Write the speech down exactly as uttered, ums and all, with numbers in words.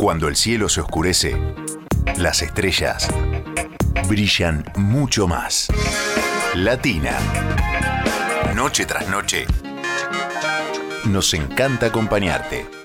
Cuando el cielo se oscurece, las estrellas brillan mucho más. Latina. Noche tras noche, nos encanta acompañarte.